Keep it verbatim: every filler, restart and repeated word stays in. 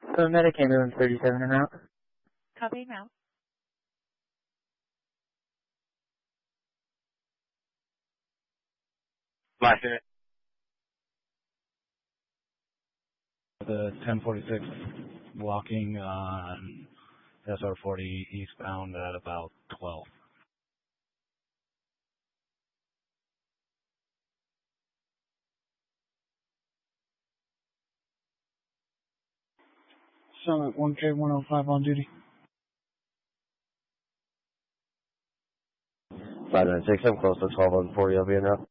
So medic ambulance thirty-seven and out. Copy now. Last unit. The ten forty-six walking on S R forty eastbound at about twelve. Summit one K one oh five on duty. five nine six, I'm close to twelve on four, you'll be in route.